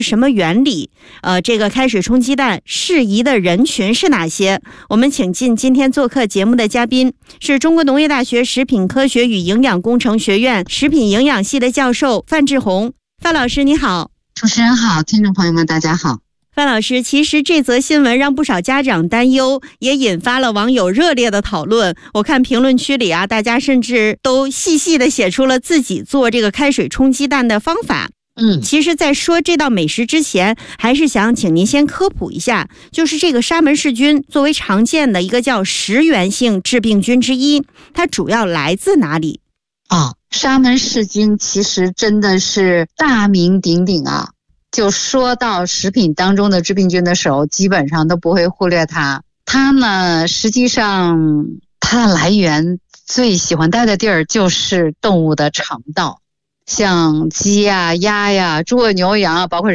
什么原理？这个开水冲鸡蛋适宜的人群是哪些？我们请进今天做客节目的嘉宾是中国农业大学食品科学与营养工程学院食品营养系的教授范志红。范老师你好。 主持人好，听众朋友们大家好。 范老师，其实这则新闻让不少家长担忧，也引发了网友热烈的讨论。我看评论区里大家甚至都细细的写出了自己做这个开水冲鸡蛋的方法。其实在说这道美食之前，还是想请您先科普一下，就是这个沙门氏菌作为常见的一个叫食源性致病菌之一，它主要来自哪里？ 沙门氏菌其实真的是大名鼎鼎啊。就说到食品当中的致病菌的时候，基本上都不会忽略它。它呢，实际上它的来源最喜欢待的地儿就是动物的肠道，像鸡呀、鸭呀、猪、牛、羊啊，包括